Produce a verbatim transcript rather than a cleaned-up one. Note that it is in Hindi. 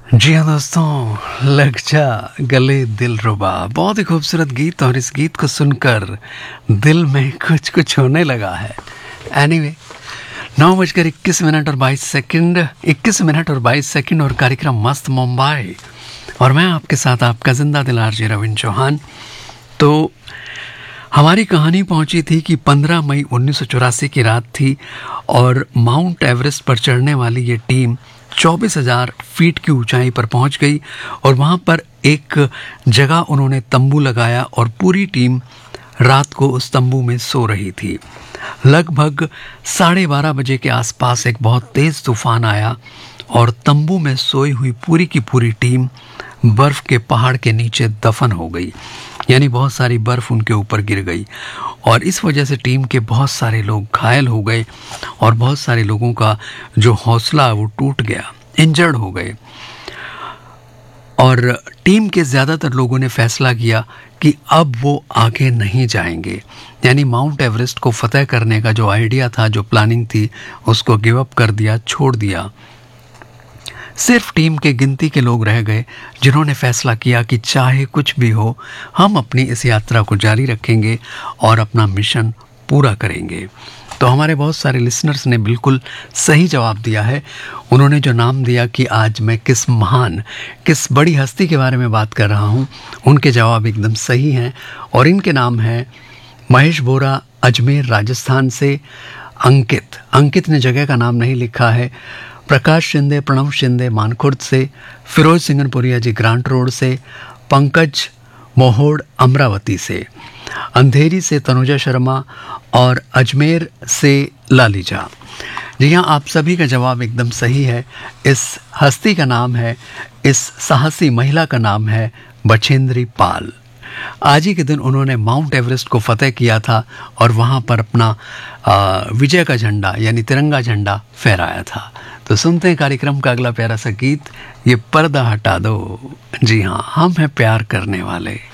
जी हाँ दोस्तों, लग जा गले दिलरुबा, बहुत ही खूबसूरत गीत। और इस गीत को सुनकर दिल में कुछ कुछ होने लगा है। एनीवे, नौ बजकर इक्कीस मिनट और बाईस सेकंड इक्कीस मिनट और बाईस सेकंड और कार्यक्रम मस्त मुंबई, और मैं आपके साथ आपका जिंदा दिल आरजे रविंद्र चौहान। तो हमारी कहानी पहुंची थी कि पंद्रह मई उन्नीस सौ चौरासी की रात थी और माउंट एवरेस्ट पर चढ़ने वाली ये टीम चौबीस हज़ार फीट की ऊंचाई पर पहुंच गई और वहां पर एक जगह उन्होंने तंबू लगाया और पूरी टीम रात को उस तंबू में सो रही थी। लगभग साढ़े बारह बजे के आसपास एक बहुत तेज तूफान आया और तंबू में सोई हुई पूरी की पूरी टीम बर्फ के पहाड़ के नीचे दफन हो गई, यानी बहुत सारी बर्फ उनके ऊपर गिर गई और इस वजह से टीम के बहुत सारे लोग घायल हो गए और बहुत सारे लोगों का जो हौसला वो टूट गया, इंजर्ड हो गए। और टीम के ज़्यादातर लोगों ने फैसला किया कि अब वो आगे नहीं जाएंगे, यानी माउंट एवरेस्ट को फतह करने का जो आइडिया था, जो प्लानिंग थी, उसको गिव अप कर दिया, छोड़ दिया। सिर्फ टीम के गिनती के लोग रह गए जिन्होंने फैसला किया कि चाहे कुछ भी हो, हम अपनी इस यात्रा को जारी रखेंगे और अपना मिशन पूरा करेंगे। तो हमारे बहुत सारे लिसनर्स ने बिल्कुल सही जवाब दिया है। उन्होंने जो नाम दिया कि आज मैं किस महान, किस बड़ी हस्ती के बारे में बात कर रहा हूँ, उनके जवाब एकदम सही हैं। और इनके नाम हैं महेश बोरा अजमेर राजस्थान से, अंकित अंकित ने जगह का नाम नहीं लिखा है, प्रकाश शिंदे प्रणव शिंदे मानखुर्द से, फिरोज सिंगनपुरिया जी ग्रांट रोड से, पंकज मोहोड़ अमरावती से, अंधेरी से तनुजा शर्मा और अजमेर से लालीजा। जी हाँ, आप सभी का जवाब एकदम सही है। इस हस्ती का नाम है, इस साहसी महिला का नाम है बछेंद्री पाल। आज ही के दिन उन्होंने माउंट एवरेस्ट को फतेह किया था और वहाँ पर अपना आ, विजय का झंडा यानी तिरंगा झंडा फहराया था। तो सुनते हैं कार्यक्रम का अगला प्यारा सा गीत, ये पर्दा हटा दो। जी हाँ, हम हैं प्यार करने वाले।